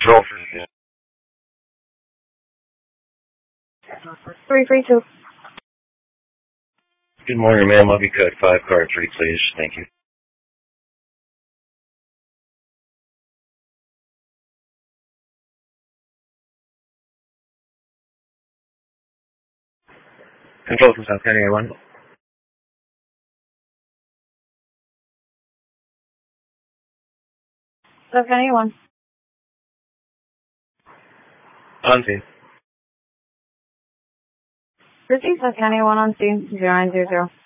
Control for you. 332. Good morning, ma'am. Lobby code 5, car 3, please. Thank you. Control from South County 1. South County 1. On scene. Proceed South County 1 on scene, 0900.